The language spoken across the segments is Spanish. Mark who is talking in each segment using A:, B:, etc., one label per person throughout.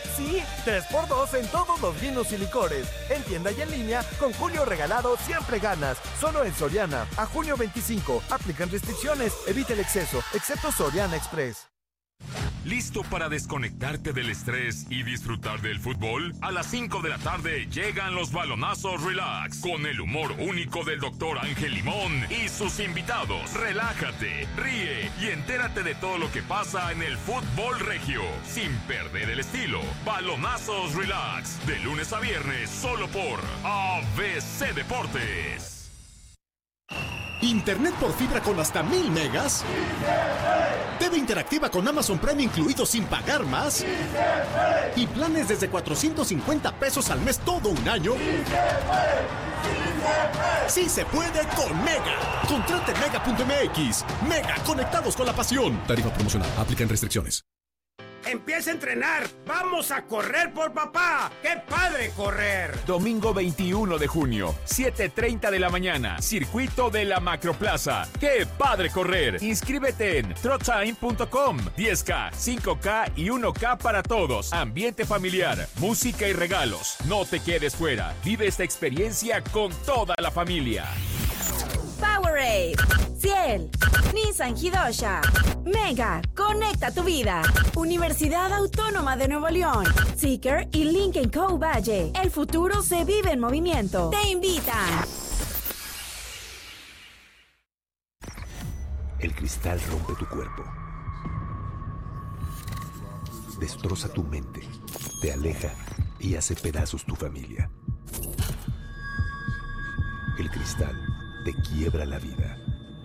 A: Sí, 3x2 en todos los vinos y licores. En tienda y en línea, con Julio Regalado siempre ganas. Solo en Soriana. A junio 25. Aplican restricciones. Evita el exceso, excepto Soriana Express.
B: ¿Listo para desconectarte del estrés y disfrutar del fútbol? A las 5 de la tarde llegan los balonazos Relax, con el humor único del Dr. Ángel Limón y sus invitados. Relájate, ríe y entérate de todo lo que pasa en el fútbol regio, sin perder el estilo. Balonazos Relax, de lunes a viernes, solo por ABC Deportes.
C: Internet por fibra con hasta 1000 megas. TV interactiva con Amazon Prime incluido sin pagar más. Y planes desde 450 pesos al mes todo un año. Sí se puede con Mega. Contrate Mega.mx. Mega, conectados con la pasión. Tarifa promocional. Aplican restricciones.
D: ¡Empieza a entrenar! ¡Vamos a correr por papá! ¡Qué padre correr!
E: Domingo 21 de junio, 7:30 de la mañana, circuito de la Macroplaza. ¡Qué padre correr! Inscríbete en trotime.com. 10K, 5K y 1K para todos. Ambiente familiar, música y regalos. No te quedes fuera. Vive esta experiencia con toda la familia.
F: Powerade, Ciel, Nissan Hidosha, Mega, conecta tu vida. Universidad Autónoma de Nuevo León, Seeker y Lincoln Co. Valle. El futuro se vive en movimiento. Te invitan.
G: El cristal rompe tu cuerpo, destroza tu mente, te aleja y hace pedazos tu familia. El cristal te quiebra la vida.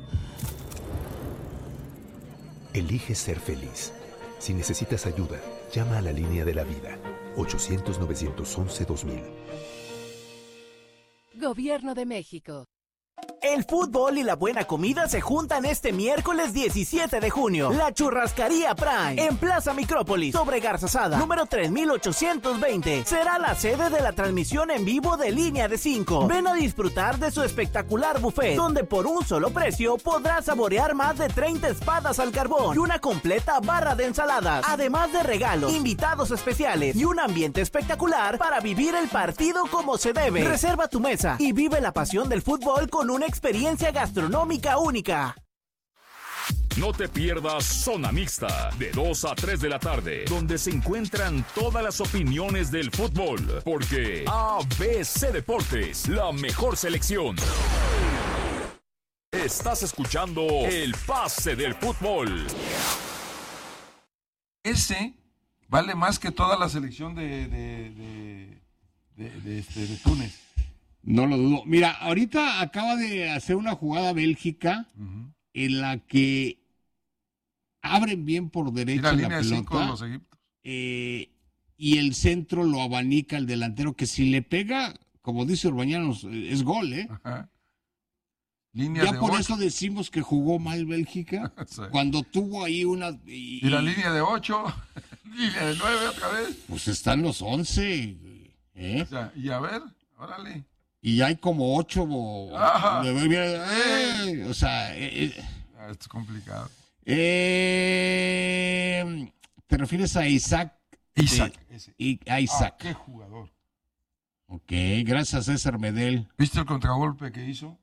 G: Elige ser feliz. Si necesitas ayuda, llama a la línea de la vida. 800-911-2000.
H: Gobierno de México.
I: El fútbol y la buena comida se juntan este miércoles 17 de junio. La Churrascaría Prime, en Plaza Micrópolis, sobre Garzazada, número 3820. Será la sede de la transmisión en vivo de Línea de 5. Ven a disfrutar de su espectacular buffet, donde por un solo precio podrás saborear más de 30 espadas al carbón y una completa barra de ensaladas. Además de regalos, invitados especiales y un ambiente espectacular para vivir el partido como se debe. Reserva tu mesa y vive la pasión del fútbol con una experiencia gastronómica única.
B: No te pierdas Zona Mixta, de 2 a 3 de la tarde, donde se encuentran todas las opiniones del fútbol, porque ABC Deportes, la mejor selección. Estás escuchando el pase del fútbol.
J: Ese vale más que toda la selección de Túnez.
K: No lo dudo. Mira, ahorita acaba de hacer una jugada Bélgica en la que abren bien por derecha la pelota.
J: Los Egiptos.
K: Y el centro lo abanica el delantero, que si le pega, como dice Urbañanos, es gol, ¿eh?
J: Ajá.
K: Ya por 8. Eso decimos que jugó mal Bélgica, sí. Cuando tuvo ahí una...
J: Y la línea de 8, línea de 9 otra vez.
K: Pues están los 11, ¿eh?
J: O sea, y a ver, órale.
K: Y hay como 8 o sea...
J: Esto es complicado.
K: ¿Te refieres a Isaac? A Isaac.
J: Qué jugador.
K: Ok, gracias César Medel.
J: ¿Viste el contragolpe que hizo?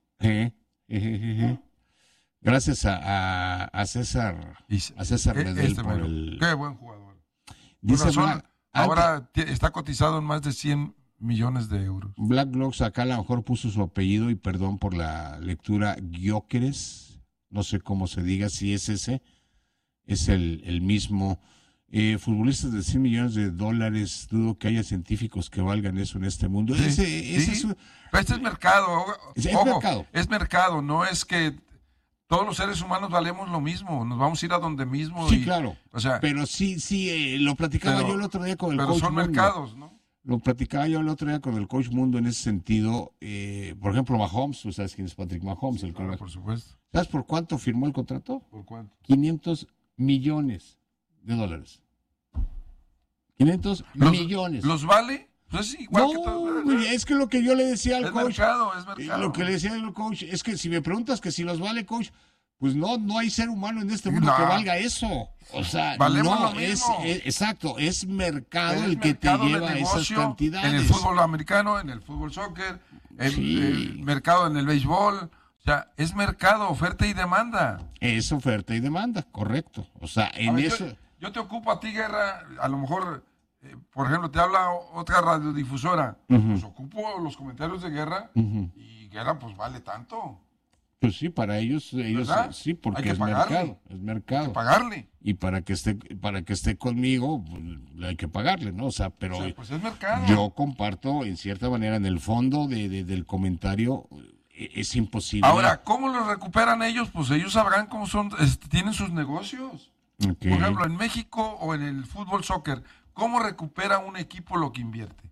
K: Gracias a César Medel por el...
J: Qué buen jugador.
K: Dice
J: ahora está cotizado en más de 100 millones de euros.
K: Black Blocks acá a lo mejor puso su apellido, y perdón por la lectura, Gyökeres, no sé cómo se diga, si es ese, es el mismo. Futbolistas de 100 millones de dólares, dudo que haya científicos que valgan eso en este mundo.
J: Sí. Pero este es mercado. Es mercado, no es que todos los seres humanos valemos lo mismo, nos vamos a ir a donde mismo.
K: Sí, claro, o sea, pero sí, lo platicaba yo el otro día con el coach.
J: Pero son mercados, ¿no?
K: Lo platicaba yo el otro día con el coach Mundo en ese sentido. Por ejemplo, Mahomes, tú sabes quién es Patrick Mahomes, el
J: claro, por supuesto.
K: ¿Sabes por cuánto firmó el contrato?
J: ¿Por cuánto?
K: 500 millones de dólares. 500 millones.
J: ¿Los vale? Pues es igual que todo.
K: Es que lo que yo le decía al coach.
J: Es mercado.
K: Lo que le decía al coach es que si me preguntas que si los vale, coach, Pues no hay ser humano en este mundo que valga eso. O sea,
J: valemos
K: no
J: lo mismo.
K: Exacto, es mercado el que te lleva a esas cantidades.
J: En el fútbol americano, en el fútbol soccer, el mercado en el béisbol. O sea, es mercado, oferta y demanda.
K: Es oferta y demanda, correcto. O sea, en eso...
J: Yo te ocupo a ti, Guerra, a lo mejor, por ejemplo, te habla otra radiodifusora. Pues ocupo los comentarios de Guerra y Guerra pues vale tanto.
K: Pues sí, para ellos sí, porque es mercado. Hay que
J: pagarle.
K: Y para que esté conmigo, pues, hay que pagarle, ¿no? O sea, pero
J: pues es mercado.
K: Yo comparto, en cierta manera, en el fondo del comentario, es imposible.
J: Ahora, ¿cómo lo recuperan ellos? Pues ellos sabrán cómo son, tienen sus negocios. Okay. Por ejemplo, en México o en el fútbol soccer, ¿cómo recupera un equipo lo que invierte?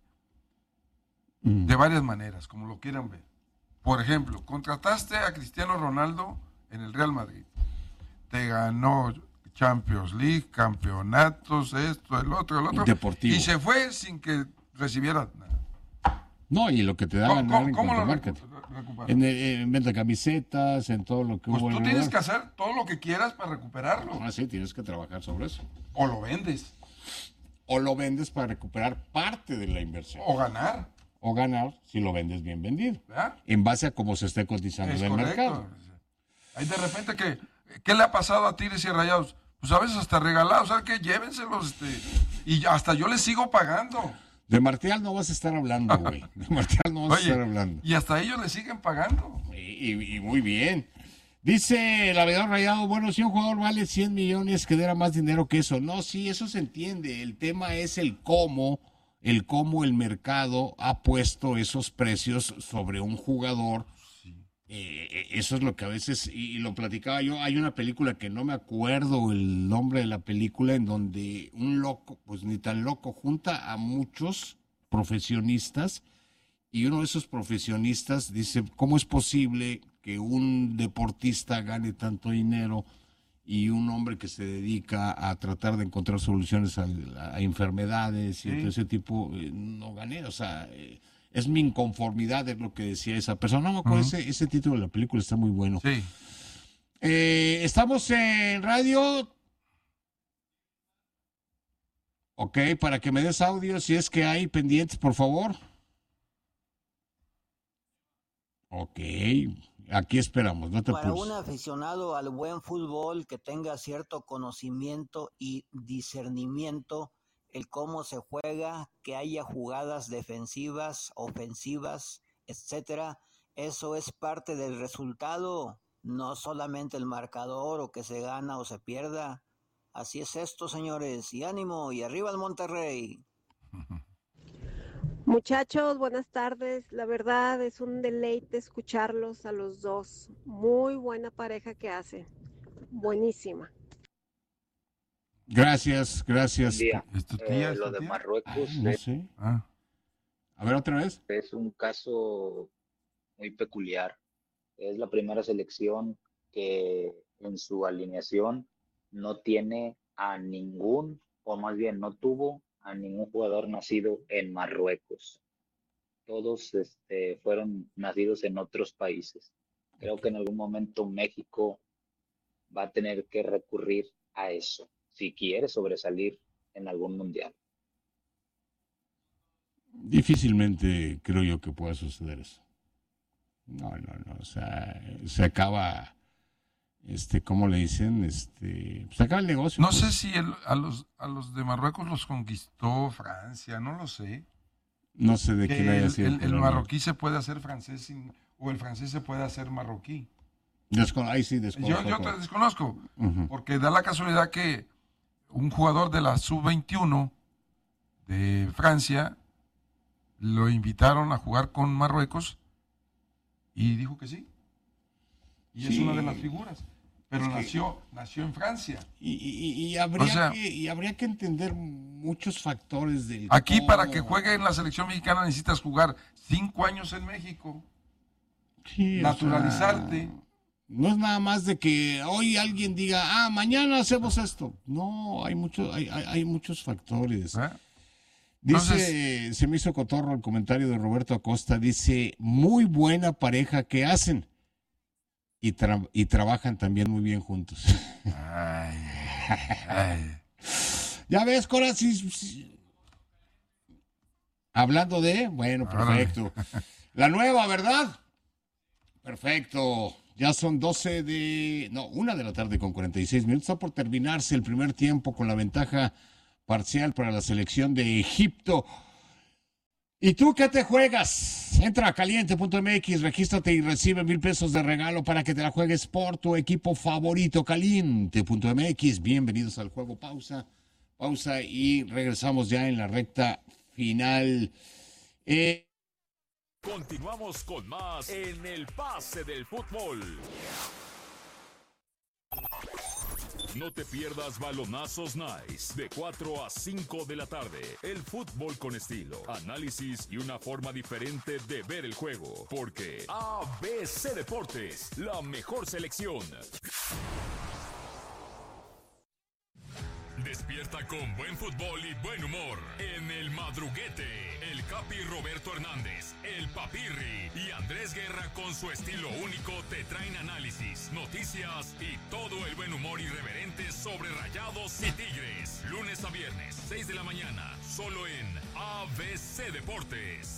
J: De varias maneras, como lo quieran ver. Por ejemplo, contrataste a Cristiano Ronaldo en el Real Madrid. Te ganó Champions League, campeonatos, esto, el otro.
K: Deportivo.
J: Y se fue sin que recibiera nada.
K: No, y lo que te da ganar en
J: ¿cómo lo
K: recuperas? En venta de camisetas, en todo lo que
J: pues
K: hubo.
J: Pues tú tienes que hacer todo lo que quieras para recuperarlo.
K: Sí, tienes que trabajar sobre eso.
J: O lo vendes.
K: O lo vendes para recuperar parte de la inversión.
J: O ganar,
K: si lo vendes bien vendido.
J: ¿verdad?
K: En base a cómo se esté cotizando en el mercado.
J: Hay de repente ¿qué le ha pasado a Tigres y Rayados? Pues a veces hasta regalados, ¿sabes qué? Llévenselos, y hasta yo les sigo pagando.
K: De Martial no vas a estar hablando, güey. De Martial no vas a estar hablando.
J: Y hasta ellos le siguen pagando.
K: Y muy bien. Dice el aviador Rayado, bueno, si un jugador vale 100 millones, que diera más dinero que eso. No, sí, eso se entiende. El tema es el cómo el mercado ha puesto esos precios sobre un jugador. Eso es lo que a veces, y lo platicaba yo, hay una película que no me acuerdo el nombre de la película, en donde un loco, pues ni tan loco, junta a muchos profesionistas, y uno de esos profesionistas dice, ¿cómo es posible que un deportista gane tanto dinero y un hombre que se dedica a tratar de encontrar soluciones a enfermedades y todo ese tipo no gane? O sea, es mi inconformidad, es lo que decía esa persona. No me acuerdo, ese título de la película está muy bueno.
J: Sí.
K: Estamos en radio. Ok, para que me des audio, si es que hay pendientes, por favor. Ok, aquí esperamos, no te
H: Para
K: apures.
H: un aficionado al buen fútbol que tenga cierto conocimiento y discernimiento, el cómo se juega, que haya jugadas defensivas, ofensivas, etcétera, eso es parte del resultado, no solamente el marcador o que se gana o se pierda. Así es esto, señores, y ánimo, y arriba el Monterrey.
L: Muchachos, buenas tardes. La verdad es un deleite escucharlos a los dos. Muy buena pareja que hacen. Buenísima.
K: Gracias.
J: ¿Es tu tía?
M: Lo de Marruecos
K: no sé. A ver, otra vez.
M: Es un caso muy peculiar. Es la primera selección que en su alineación no tiene a ningún, o más bien no tuvo a ningún jugador nacido en Marruecos. Todos fueron nacidos en otros países. Creo que en algún momento México va a tener que recurrir a eso, si quiere sobresalir en algún mundial.
K: Difícilmente creo yo que pueda suceder eso. No, o sea, se acaba, ¿cómo le dicen? Se acaba el negocio.
J: No sé si a los de Marruecos los conquistó Francia, no lo sé.
K: No sé de quién haya sido.
J: El marroquí se puede hacer francés o el francés se puede hacer marroquí.
K: Ahí sí desconozco.
J: Yo te desconozco, porque da la casualidad que un jugador de la Sub-21 de Francia lo invitaron a jugar con Marruecos y dijo que sí. Y es una de las figuras. Pero nació en Francia.
K: Y habría que entender muchos factores del
J: aquí cómo. Para que juegue en la selección mexicana necesitas jugar 5 años en México.
K: Sí,
J: naturalizarte.
K: No es nada más de que hoy alguien diga, mañana hacemos esto. No, hay muchos factores. Dice, entonces, se me hizo cotorro el comentario de Roberto Acosta, dice, muy buena pareja que hacen. y trabajan también muy bien juntos.
J: Ay.
K: Ya ves, Cora, hablando de, bueno, perfecto. La nueva, ¿verdad? Perfecto. Ya son 1 de la tarde con 46 minutos. Está por terminarse el primer tiempo con la ventaja parcial para la selección de Egipto. ¿Y tú qué te juegas? Entra a caliente.mx, regístrate y recibe 1,000 pesos de regalo para que te la juegues por tu equipo favorito. Caliente.mx. Bienvenidos al juego. Pausa y regresamos ya en la recta final.
B: Continuamos con más en el Pase del Fútbol. No te pierdas Balonazos Nice de 4 a 5 de la tarde. El fútbol con estilo, análisis y una forma diferente de ver el juego. Porque ABC Deportes, la mejor selección. Despierta con buen fútbol y buen humor en El Madruguete. El Capi Roberto Hernández, el Papirri y Andrés Guerra con su estilo único te traen análisis, noticias y todo el buen humor irreverente sobre Rayados y Tigres. Lunes a viernes, 6 de la mañana, solo en ABC Deportes.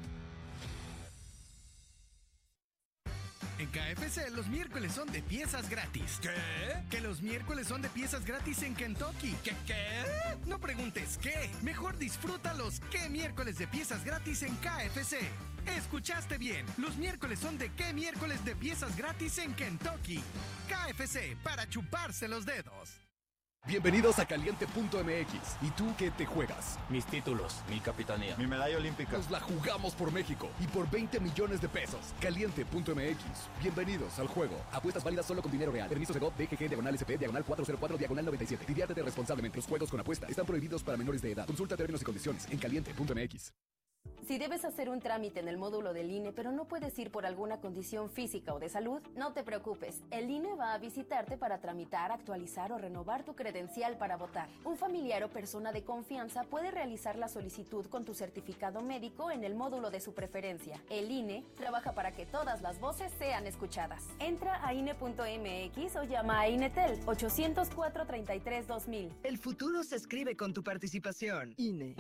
N: En KFC los miércoles son de piezas gratis. ¿Qué? Que los miércoles son de piezas gratis en Kentucky. ¿Qué? No preguntes qué. Mejor disfruta los ¿qué miércoles de piezas gratis en KFC? Escuchaste bien. Los miércoles son de ¿qué miércoles de piezas gratis en Kentucky? KFC, para chuparse los dedos.
O: Bienvenidos a Caliente.mx. ¿Y tú qué te juegas?
P: Mis títulos, mi capitanía,
O: mi medalla olímpica. Nos la jugamos por México y por 20 millones de pesos. Caliente.mx. Bienvenidos al juego. Apuestas válidas solo con dinero real. Permiso de GOV, DGG, /SP, /404, /97. Diviértete responsablemente. Los juegos con apuesta están prohibidos para menores de edad. Consulta términos y condiciones en Caliente.mx.
Q: Si debes hacer un trámite en el módulo del INE, pero no puedes ir por alguna condición física o de salud, no te preocupes. El INE va a visitarte para tramitar, actualizar o renovar tu credencial para votar. Un familiar o persona de confianza puede realizar la solicitud con tu certificado médico en el módulo de su preferencia. El INE trabaja para que todas las voces sean escuchadas. Entra a INE.mx o llama a INETEL 804-33-2000.
R: El futuro se escribe con tu participación. INE.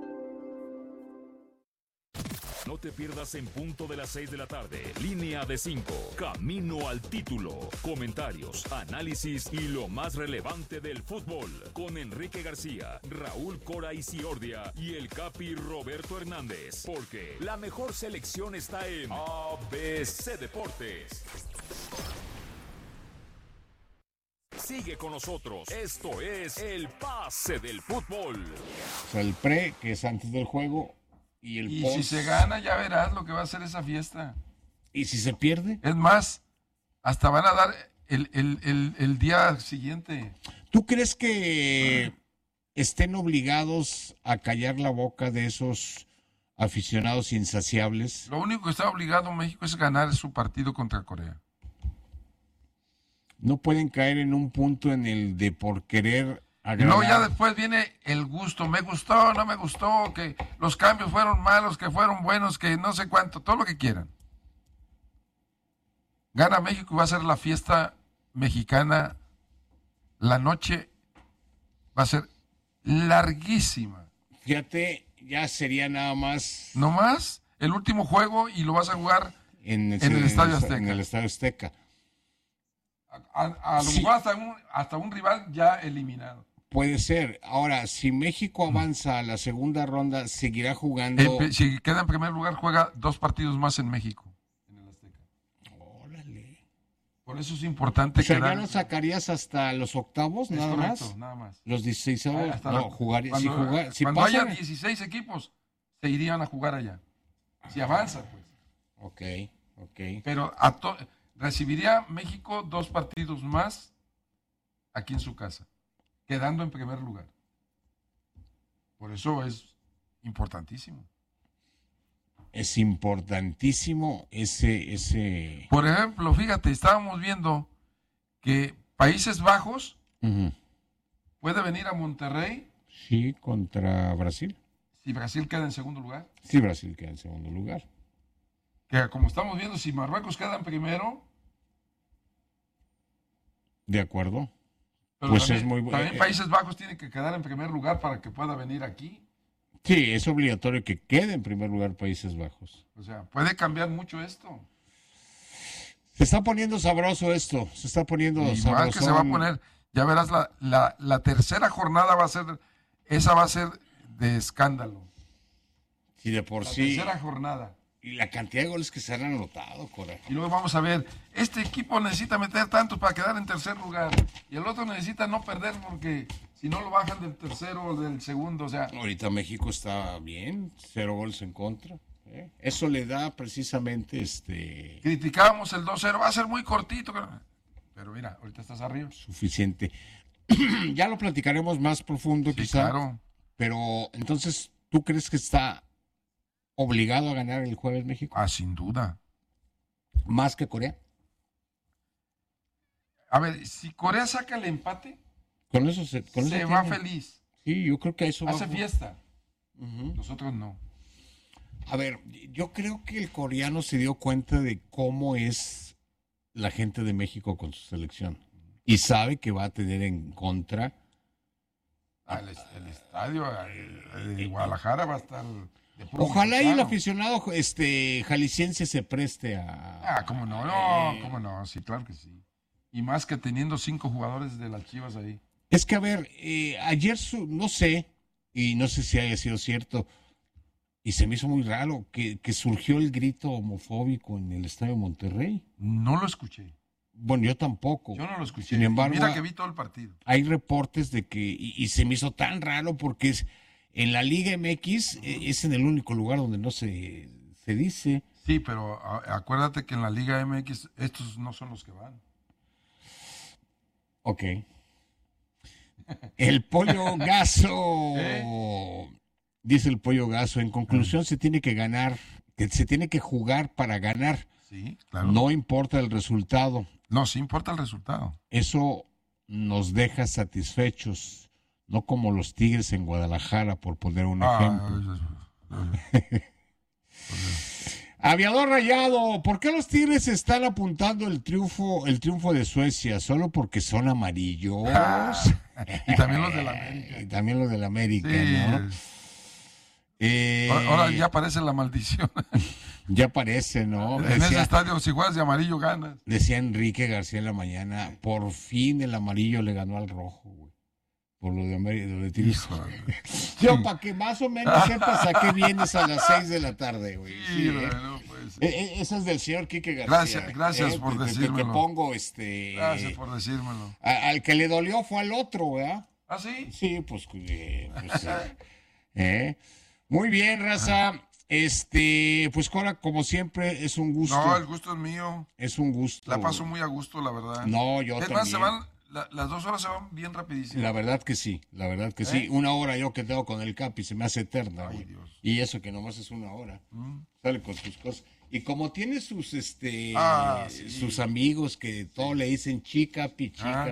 B: No te pierdas en punto de las 6 de la tarde. Línea de 5. Camino al título. Comentarios, análisis y lo más relevante del fútbol. Con Enrique García, Raúl Cora Isiordia y el Capi Roberto Hernández. Porque la mejor selección está en ABC Deportes. Sigue con nosotros. Esto es el Pase del Fútbol.
K: O sea, el pre, que es antes del juego. Y
J: si se gana, ya verás lo que va a ser esa fiesta.
K: ¿Y si se pierde?
J: Es más, hasta van a dar el día siguiente.
K: ¿Tú crees que estén obligados a callar la boca de esos aficionados insaciables?
J: Lo único que está obligado México es ganar su partido contra Corea.
K: No pueden caer en un punto en el de por querer agradar.
J: Y luego ya después viene el gusto. Me gustó, no me gustó, que los cambios fueron malos, que fueron buenos, que no sé cuánto, todo lo que quieran. Gana México y va a ser la fiesta mexicana. La noche va a ser larguísima.
K: Fíjate, ya sería nada más.
J: No más, el último juego y lo vas a jugar en el Estadio Azteca.
K: En el Estadio Azteca.
J: A lo mejor hasta un rival ya eliminado.
K: Puede ser. Ahora, si México avanza a la segunda ronda, seguirá jugando.
J: Si queda en primer lugar, juega 2 partidos más en México, en el Azteca.
K: Órale.
J: Por eso es importante.
K: O sea, ¿ya lo sacarías hasta los octavos, nada más?
J: Nada más.
K: Los 16 no, jugaría.
J: Cuando haya 16 equipos, se irían a jugar allá. Si avanza, pues.
K: Ok.
J: Pero recibiría México 2 partidos más aquí en su casa, quedando en primer lugar. Por eso es importantísimo.
K: Es importantísimo ese...
J: Por ejemplo, fíjate, estábamos viendo que Países Bajos puede venir a Monterrey.
K: Sí, contra Brasil.
J: Si Brasil queda en segundo lugar.
K: Sí, Brasil queda en segundo lugar.
J: Que como estamos viendo, si Marruecos queda en primero,
K: De acuerdo.
J: Pero
K: Pues
J: también,
K: es muy bueno.
J: También Países Bajos tiene que quedar en primer lugar para que pueda venir aquí.
K: Sí, es obligatorio que quede en primer lugar Países Bajos.
J: O sea, puede cambiar mucho esto.
K: Se está poniendo sabroso esto. Se está poniendo sabroso.
J: Igual que se va a poner, ya verás, la tercera jornada va a ser de escándalo.
K: Sí, de por sí.
J: La tercera jornada.
K: Y la cantidad de goles que se han anotado, Cora.
J: Y luego vamos a ver, este equipo necesita meter tantos para quedar en tercer lugar. Y el otro necesita no perder porque si no lo bajan del tercero o del segundo, o sea.
K: Ahorita México está bien, 0 goles en contra. Eso le da precisamente
J: Criticábamos el 2-0, va a ser muy cortito. Pero mira, ahorita estás arriba.
K: Suficiente. Ya lo platicaremos más profundo,
J: sí,
K: quizá.
J: Claro.
K: Pero entonces, ¿tú crees que está obligado a ganar el jueves México?
J: Ah, sin duda.
K: ¿Más que Corea?
J: A ver, si Corea saca el empate,
K: con eso se
J: va feliz.
K: Sí, yo creo que eso
J: hace
K: va.
J: Fiesta. Nosotros no.
K: A ver, yo creo que el coreano se dio cuenta de cómo es la gente de México con su selección. Y sabe que va a tener en contra.
J: El estadio de Guadalajara va a estar.
K: Ojalá y el aficionado jalisciense se preste a.
J: Ah, cómo no, cómo no, sí, claro que sí. Y más que teniendo 5 jugadores de las Chivas ahí.
K: Es que, a ver, ayer no sé, y no sé si haya sido cierto, y se me hizo muy raro que surgió el grito homofóbico en el Estadio Monterrey.
J: No lo escuché.
K: Bueno, yo tampoco.
J: Yo no lo escuché.
K: Sin embargo,
J: mira que vi todo el partido.
K: Hay reportes de que, y se me hizo tan raro porque en la Liga MX es en el único lugar donde no se dice.
J: Sí, pero acuérdate que en la Liga MX estos no son los que van.
K: Ok. El Pollo Gaso, dice el Pollo Gaso, en conclusión se tiene que ganar, que se tiene que jugar para ganar.
J: Sí, claro.
K: No importa el resultado.
J: No, sí importa el resultado.
K: Eso nos deja satisfechos, no como los Tigres en Guadalajara, por poner un ejemplo. Aviador Rayado, ¿por qué los Tigres están apuntando el triunfo de Suecia? ¿Solo porque son amarillos?
J: Y también los de la América.
K: Y también los de la América,
J: sí.
K: ¿no?
J: Ahora ya aparece la maldición.
K: Ya parece, ¿no?
J: En ese estadio, si juegas de amarillo, ganas.
K: Decía Enrique García en la mañana, por fin el amarillo le ganó al rojo, güey. Por lo de América, lo de Tigres. Yo, para que más o menos sepas a qué vienes a las 6 de la tarde, güey.
J: Sí, no puede ser.
K: Esa es del señor Quique García.
J: Gracias por decírmelo.
K: Te pongo
J: Gracias por decírmelo.
K: Al que le dolió fue al otro, ¿verdad?
J: ¿Ah, sí?
K: Sí, pues muy bien, raza. Pues Cora, como siempre, es un gusto.
J: No, el gusto es mío.
K: Es un gusto.
J: La paso muy a gusto, la verdad.
K: No, yo también.
J: Es más, las 2 horas se van bien rapidísimo.
K: La verdad que sí, sí. 1 hora yo que tengo con el Capi se me hace eterna, güey. Y eso que nomás es 1 hora. Sale con sus cosas. Y como tiene sus sus amigos que todo le dicen Chicapi,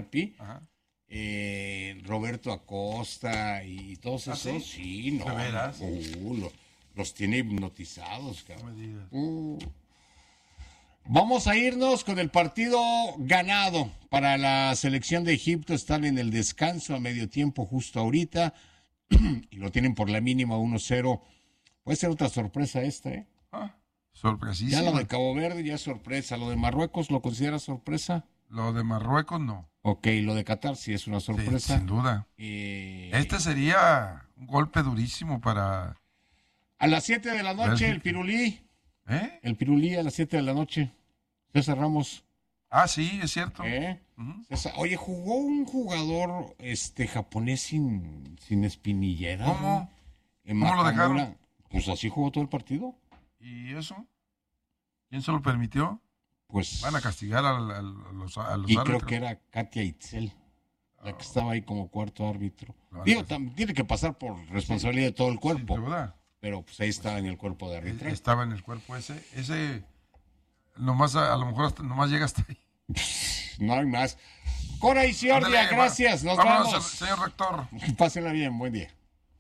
K: Roberto Acosta y todos esos, sí, no.
J: ¿De veras?
K: Los tiene hipnotizados, cabrón. No me digas. Vamos a irnos con el partido ganado para la selección de Egipto. Están en el descanso a medio tiempo justo ahorita y lo tienen por la mínima 1-0. Puede ser otra sorpresa esta, ¿eh?
J: Sorpresísima.
K: Ya lo de Cabo Verde ya es sorpresa. ¿Lo de Marruecos lo consideras sorpresa?
J: Lo de Marruecos no.
K: Ok, lo de Qatar sí es una sorpresa.
J: Sí, sin duda. Este sería un golpe durísimo para...
K: A las 7 de la noche el Pirulí. El Pirulí a las 7 de la noche. César Ramos.
J: Ah, sí, es cierto.
K: Oye, jugó un jugador japonés sin espinillera.
J: ¿Cómo?
K: ¿Cómo
J: lo dejaron?
K: Pues así jugó todo el partido.
J: ¿Y eso? ¿Quién se lo permitió?
K: Pues
J: van a castigar a los
K: árbitros. Creo que era Katia Itzel, la que estaba ahí como cuarto árbitro. Digo, tiene que pasar por responsabilidad de todo el cuerpo.
J: Sí,
K: pero pues ahí estaba en el cuerpo de arbitraje.
J: Estaba en el cuerpo ese nomás, a lo mejor nomás llega hasta ahí.
K: No hay más. Cora y Ciordia, gracias. Nos vamos.
J: Señor rector.
K: Pásenla bien, buen día.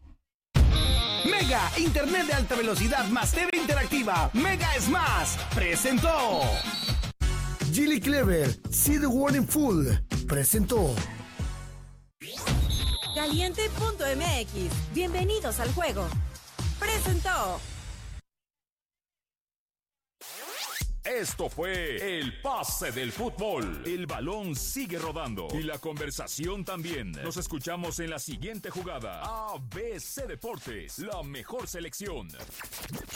N: Mega, internet de alta velocidad más TV interactiva. Mega es más. Presentó.
S: Gilly Clever, See the World in Full. presentó
F: Caliente.mx. Bienvenidos al juego. Presentó.
B: Esto fue el pase del fútbol. El balón sigue rodando y la conversación también. Nos escuchamos en la siguiente jugada. ABC Deportes, la mejor selección.